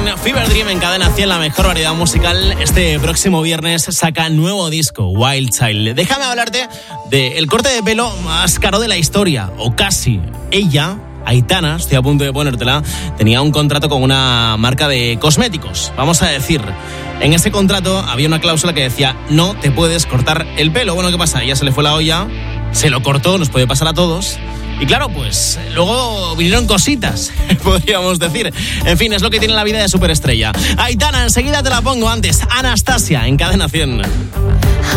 Fever Dream en Cadena 100, la mejor variedad musical. Este próximo viernes saca nuevo disco, Wild Child. Déjame hablarte del corte de pelo más caro de la historia, o casi. Ella, Aitana, estoy a punto de ponértela, tenía un contrato con una marca de cosméticos. Vamos a decir, en ese contrato había una cláusula que decía: no te puedes cortar el pelo. Bueno, ¿qué pasa? Ella se le fue la olla, se lo cortó, nos puede pasar a todos. Y claro, pues luego vinieron cositas, podríamos decir. En fin, es lo que tiene la vida de superestrella. Aitana, enseguida te la pongo. Antes, Anastasia en Cadena 100.